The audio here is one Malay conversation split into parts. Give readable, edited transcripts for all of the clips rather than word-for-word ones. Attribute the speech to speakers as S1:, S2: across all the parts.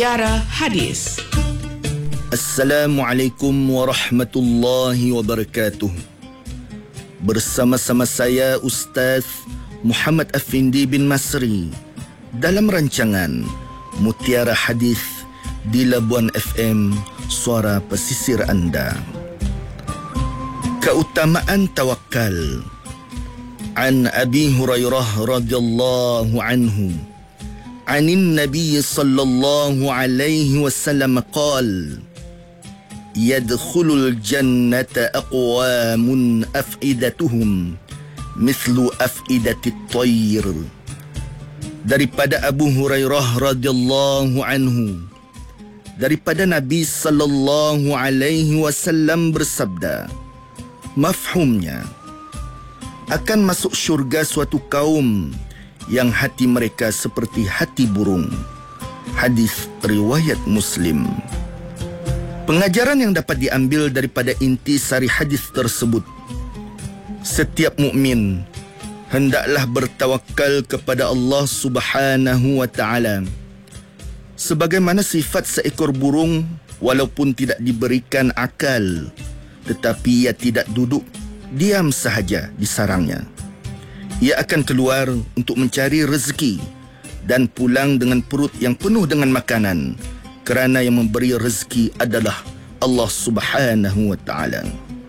S1: Mutiara Hadis.
S2: Assalamualaikum warahmatullahi wabarakatuh. Bersama-sama saya Ustaz Muhammad Afindi bin Masri dalam rancangan Mutiara Hadis di Labuan FM, suara pesisir anda. Keutamaan tawakal. An Abi Hurairah radhiyallahu anhu عن النبي صلى الله عليه وسلم قال يدخل الجنة أقوام أفئدتهم مثل أفئدة الطير. Daripada Abu Hurairah radhiyallahu anhu, daripada Nabi sallallahu alaihi wasallam bersabda, mafhumnya, akan masuk syurga suatu kaum yang hati mereka seperti hati burung. Hadis riwayat Muslim. Pengajaran yang dapat diambil daripada inti sari hadis tersebut, setiap mukmin hendaklah bertawakal kepada Allah Subhanahu wa taala. Sebagaimana sifat seekor burung, walaupun tidak diberikan akal, tetapi ia tidak duduk diam sahaja di sarangnya. Ia akan keluar untuk mencari rezeki dan pulang dengan perut yang penuh dengan makanan, kerana yang memberi rezeki adalah Allah Subhanahu wa taala.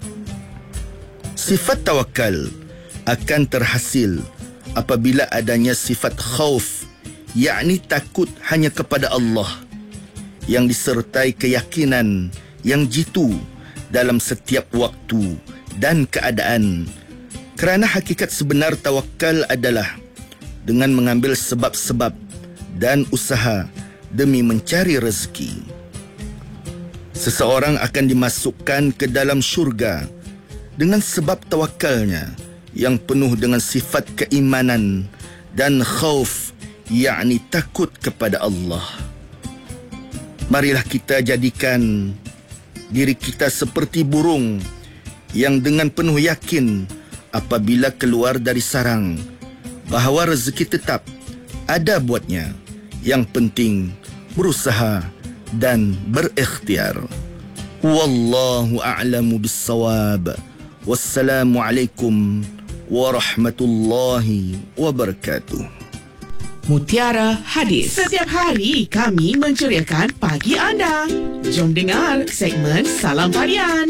S2: Sifat tawakal akan terhasil apabila adanya sifat khauf, yakni takut hanya kepada Allah, yang disertai keyakinan yang jitu dalam setiap waktu dan keadaan. Kerana hakikat sebenar tawakal adalah dengan mengambil sebab-sebab dan usaha demi mencari rezeki. Seseorang akan dimasukkan ke dalam syurga dengan sebab tawakalnya yang penuh dengan sifat keimanan dan khauf, yakni takut kepada Allah. Marilah kita jadikan diri kita seperti burung yang dengan penuh yakin apabila keluar dari sarang bahawa rezeki tetap ada buatnya. Yang penting berusaha dan berikhtiar. Wallahu a'lamu bis-shawab. Wassalamualaikum warahmatullahi wabarakatuh.
S1: Mutiara Hadis. Setiap hari kami menceriakan pagi anda. Jom dengar segmen Salam Tarian.